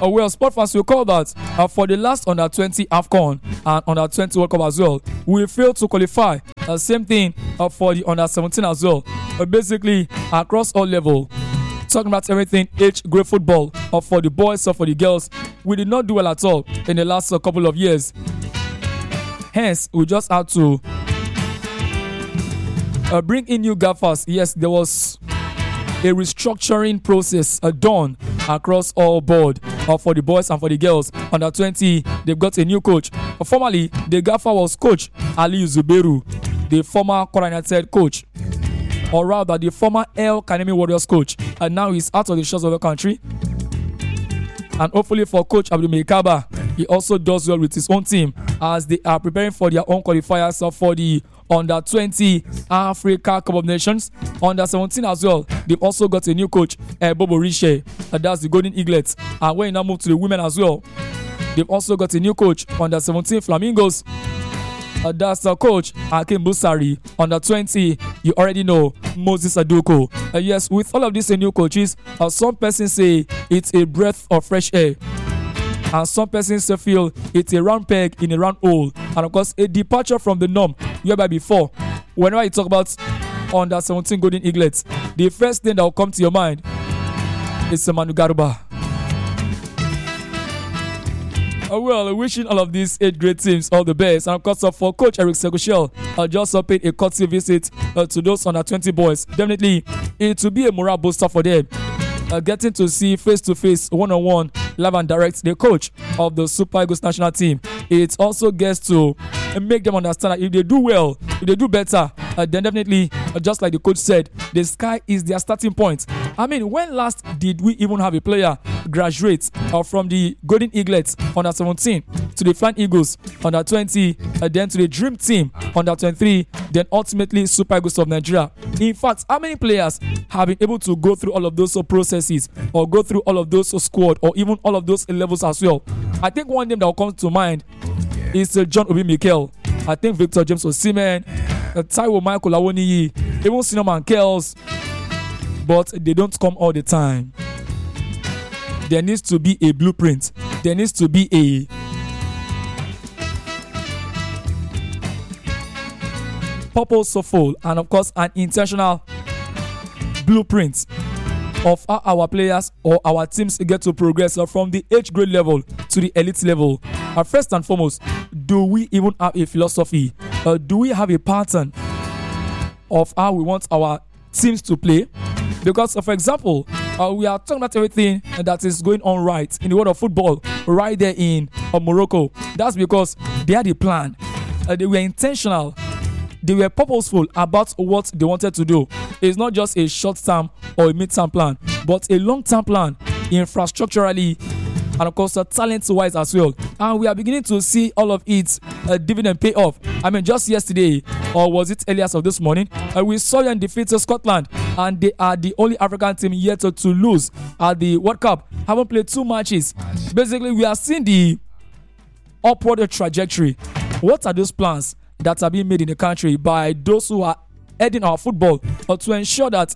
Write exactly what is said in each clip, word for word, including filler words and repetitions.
Uh, well, sport fans will call that uh, for the last under twenty AFCON and under twenty World Cup as well, we failed to qualify. Uh, same thing uh, for the under seventeen as well. Uh, basically, across all level, talking about everything age grade football or uh, for the boys or for the girls, we did not do well at all in the last uh, couple of years. Hence, we just had to uh, bring in new gaffers. Yes, there was a restructuring process uh, done across all board uh, for the boys and for the girls. Under twenty, they've got a new coach. Uh, formerly, the gaffer was coach Ali Zuberu, the former Kwara United coach, or rather the former El Kanemi Warriors coach, and now he's out of the shores of the country. And hopefully for coach Abdul Mekaba, he also does well with his own team as they are preparing for their own qualifiers for the under twenty Africa Cup of Nations. Under seventeen as well, they've also got a new coach, uh, Bobo Riche, uh, that's the Golden Eaglets. And when you now move to the women as well, they've also got a new coach, under seventeen Flamingos. Uh, that's uh, coach Akim Busari. Under twenty, you already know Moses Aduko. Uh, yes, with all of these uh, new coaches, uh, some persons say it's a breath of fresh air, and some persons uh, feel it's a round peg in a round hole, and of course a departure from the norm. Whereby before, whenever you talk about under seventeen Golden Eaglets, the first thing that will come to your mind is Manu Garuba. Uh, well, wishing all of these eight great teams all the best. And of course, uh, for Coach Eric Segushel, uh, just uh, paid a courtesy visit uh, to those under twenty boys. Definitely, it will be a morale booster for them. Uh, getting to see face-to-face, one-on-one, live and direct the coach of the Super Eagles national team. It also gets to uh, make them understand that if they do well, if they do better, uh, then definitely, uh, just like the coach said, the sky is their starting point. I mean, when last did we even have a player graduate uh, from the Golden Eaglets under seventeen to the Flying Eagles under twenty, uh, then to the Dream Team under twenty-three, then ultimately Super Eagles of Nigeria? In fact, how many players have been able to go through all of those uh, processes or go through all of those uh, squad or even all of those uh, levels as well? I think one name that will come to mind is uh, John Obi Mikel. I think Victor James Osimhen, uh, Taiwo Michael Awoniyi, even Cinnamon Kells, but they don't come all the time. There needs to be a blueprint. There needs to be a purposeful and of course an intentional blueprint of how our players or our teams get to progress from the age grade level to the elite level. Uh, first and foremost, do we even have a philosophy? Uh, do we have a pattern of how we want our teams to play? Because, uh, for example, uh, we are talking about everything that is going on right in the world of football right there in uh, Morocco. That's because they had a plan. Uh, they were intentional. They were purposeful about what they wanted to do. It's not just a short-term or a mid-term plan, but a long-term plan, infrastructurally, and of course, uh, talent-wise as well. And we are beginning to see all of its uh, dividend pay off. I mean, just yesterday, or was it earlier of this morning, uh, we saw them defeat Scotland, and they are the only African team yet to, to lose at the World Cup. Haven't played two matches. Basically, we are seeing the upward trajectory. What are those plans that are being made in the country by those who are heading our football or to ensure that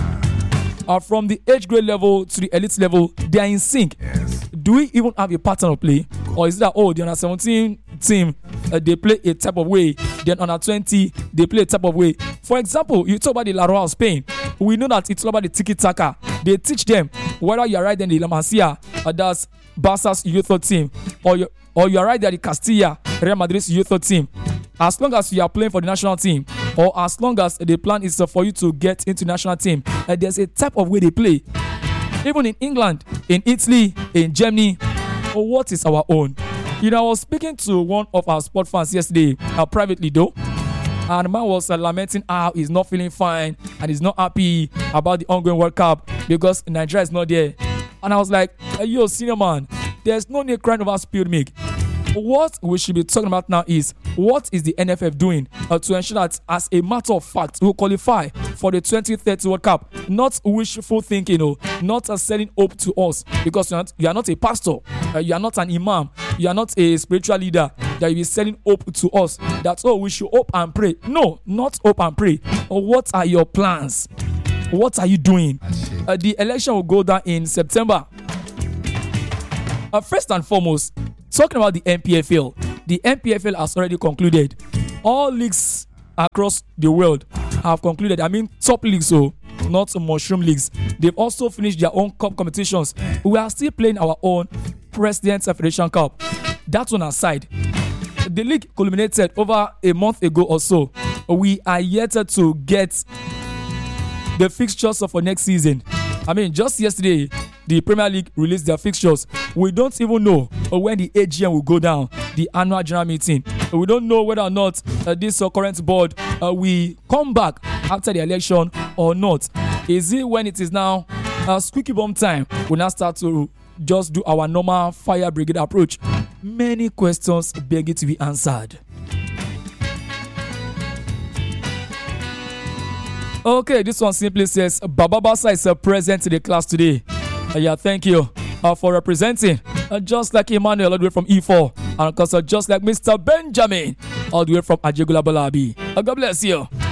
uh, from the age grade level to the elite level, they are in sync? Yes. Do we even have a pattern of play? Or is it that, oh, the under seventeen team, uh, they play a type of way, then under twenty, they play a type of way? For example, you talk about the La Roja of Spain. We know that it's all about the tiki-taka. They teach them whether you're right in the La Masia, uh, that's Barca's youth team, or you're, or you're right there, the Castilla, Real Madrid's youth team. As long as you are playing for the national team, or as long as the plan is uh, for you to get into the national team, uh, there's a type of way they play. Even in England, in Italy, in Germany, oh, what is our own? You know, I was speaking to one of our sport fans yesterday, uh, privately though, and the man was uh, lamenting how he's not feeling fine and he's not happy about the ongoing World Cup because Nigeria is not there. And I was like, hey, yo, senior man, there's no need crying over spilled milk. What we should be talking about now is what is the N F F doing uh, to ensure that, as a matter of fact, we will qualify for the twenty thirty World Cup. Not wishful thinking, you know, not uh, selling hope to us, because you are not, you are not a pastor, uh, you are not an imam, you are not a spiritual leader that you be selling hope to us. That's oh, we should hope and pray. No, not hope and pray. Uh, what are your plans? What are you doing? Uh, the election will go down in September. Uh, first and foremost, talking about the N P F L, the N P F L has already concluded. All leagues across the world have concluded. I mean, top leagues, so not mushroom leagues. They've also finished their own cup competitions. We are still playing our own President's Federation Cup. That one aside, the league culminated over a month ago or so. We are yet to get the fixtures for next season. I mean, just yesterday, the Premier League released their fixtures. We don't even know when the A G M will go down, the annual general meeting. We don't know whether or not uh, this uh, current board uh, will come back after the election or not. Is it when it is now uh, squeaky bomb time, we now start to just do our normal fire brigade approach? Many questions begging to be answered. Okay, this one simply says Baba Basa is uh, present in the class today. Uh, yeah, thank you uh, for representing. Uh, just like Emmanuel, all the way from E four. And of course, uh, just like Mister Benjamin, all the way from Ajegunle Bolabi. Uh, God bless you.